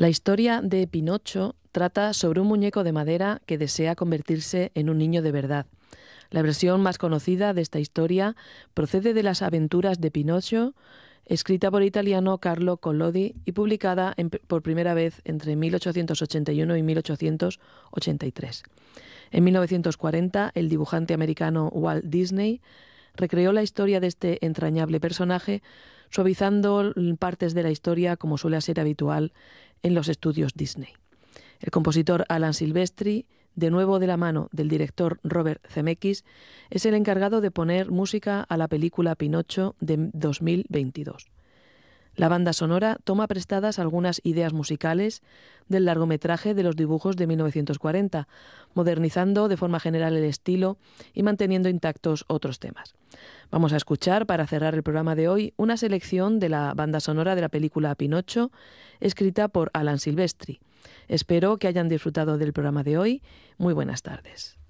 La historia de Pinocho trata sobre un muñeco de madera que desea convertirse en un niño de verdad. La versión más conocida de esta historia procede de las aventuras de Pinocho, escrita por el italiano Carlo Collodi y publicada por primera vez entre 1881 y 1883. En 1940, el dibujante americano Walt Disney recreó la historia de este entrañable personaje, suavizando partes de la historia como suele ser habitual en los estudios Disney. El compositor Alan Silvestri, de nuevo de la mano del director Robert Zemeckis, es el encargado de poner música a la película Pinocho de 2022. La banda sonora toma prestadas algunas ideas musicales del largometraje de los dibujos de 1940, modernizando de forma general el estilo y manteniendo intactos otros temas. Vamos a escuchar, para cerrar el programa de hoy, una selección de la banda sonora de la película Pinocho, escrita por Alan Silvestri. Espero que hayan disfrutado del programa de hoy. Muy buenas tardes.